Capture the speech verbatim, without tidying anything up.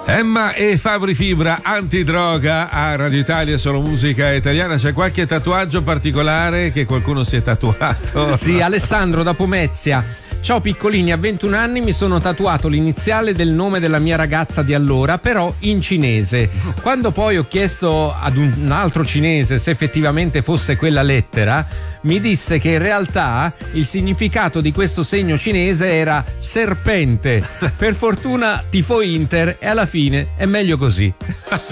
Emma e Fabri Fibra, antidroga a Radio Italia, solo musica italiana. C'è qualche tatuaggio particolare che qualcuno si è tatuato? Sì, Alessandro da Pomezia. Ciao piccolini, a ventuno anni mi sono tatuato l'iniziale del nome della mia ragazza di allora, però in cinese. Quando poi ho chiesto ad un altro cinese se effettivamente fosse quella lettera, mi disse che in realtà il significato di questo segno cinese era serpente. Per fortuna tifo Inter e alla fine è meglio così.